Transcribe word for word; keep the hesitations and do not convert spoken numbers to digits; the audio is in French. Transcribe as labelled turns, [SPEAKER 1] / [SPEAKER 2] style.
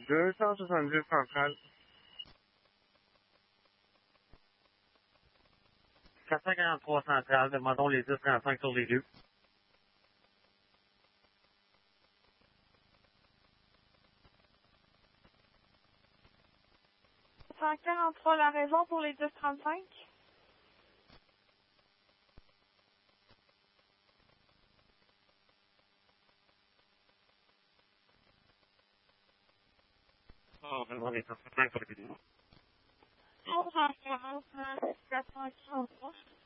[SPEAKER 1] deux cent soixante-dix centrale. quatre cent quarante-trois centrale, demandons les dix trente-cinq sur les deux.
[SPEAKER 2] cent quarante-trois, la raison pour les dix trente-cinq?
[SPEAKER 1] Oh, on va demander les cent trente-cinq sur les deux.
[SPEAKER 2] cent quarante-trois, quatre cent quarante-trois.